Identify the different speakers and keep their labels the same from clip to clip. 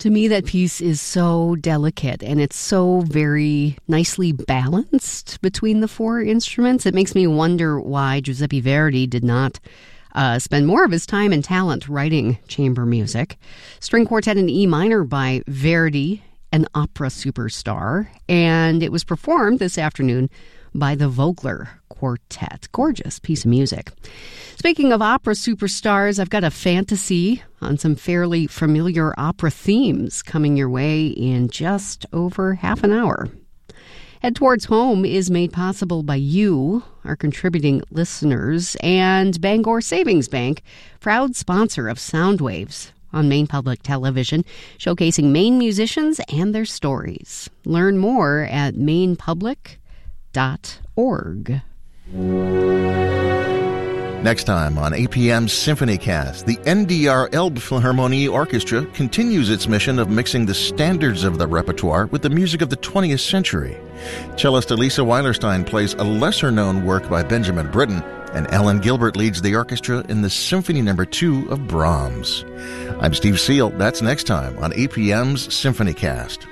Speaker 1: To me, that piece is so delicate, and it's so very nicely balanced between the four instruments. It makes me wonder why Giuseppe Verdi did not spend more of his time and talent writing chamber music. String Quartet in E minor by Verdi, an opera superstar, and it was performed this afternoon by the Vogler Quartet. Gorgeous piece of music. Speaking of opera superstars, I've got a fantasy on some fairly familiar opera themes coming your way in just over half an hour. Head Towards Home is made possible by you, our contributing listeners, and Bangor Savings Bank, proud sponsor of Soundwaves on Maine Public Television, showcasing Maine musicians and their stories. Learn more at mainepublic.org.
Speaker 2: Next time on APM's SymphonyCast, the NDR Elbphilharmonie Orchestra continues its mission of mixing the standards of the repertoire with the music of the 20th century. Cellist Elisa Weilerstein plays a lesser-known work by Benjamin Britten, and Ellen Gilbert leads the orchestra in the Symphony No. 2 of Brahms. I'm Steve Seal. That's next time on APM's SymphonyCast.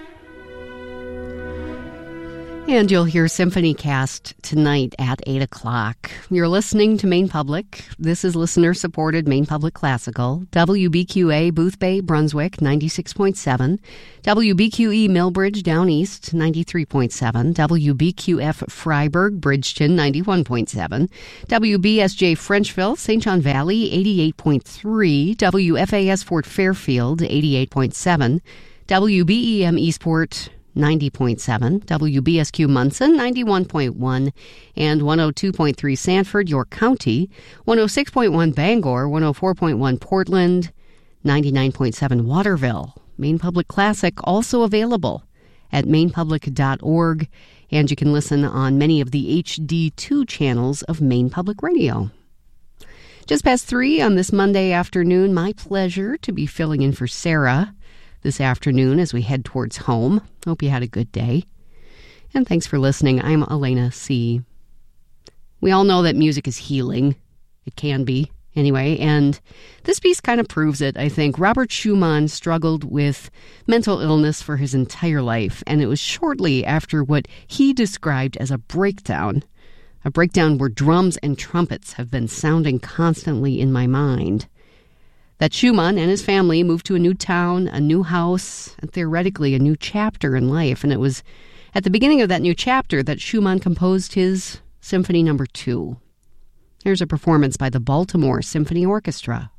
Speaker 1: And you'll hear SymphonyCast tonight at 8 o'clock. You're listening to Maine Public. This is listener-supported Maine Public Classical. WBQA Boothbay, Brunswick, 96.7. WBQE Millbridge, Down East, 93.7. WBQF Freiburg, Bridgeton, 91.7. WBSJ Frenchville, St. John Valley, 88.3. WFAS Fort Fairfield, 88.7. WBEM Eastport, 90.7, WBSQ Munson, 91.1, and 102.3 Sanford, York County, 106.1 Bangor, 104.1 Portland, 99.7 Waterville. Maine Public Classic also available at mainepublic.org, and you can listen on many of the HD2 channels of Maine Public Radio. Just past 3 on this Monday afternoon, my pleasure to be filling in for Sarah this afternoon as we head towards home. Hope you had a good day. And thanks for listening. I'm Elena C. We all know that music is healing. It can be, anyway. And this piece kind of proves it, I think. Robert Schumann struggled with mental illness for his entire life. And it was shortly after what he described as a breakdown where drums and trumpets have been sounding constantly in my mind, that Schumann and his family moved to a new town, a new house, and theoretically a new chapter in life. And it was at the beginning of that new chapter that Schumann composed his Symphony No. 2. Here's a performance by the Baltimore Symphony Orchestra.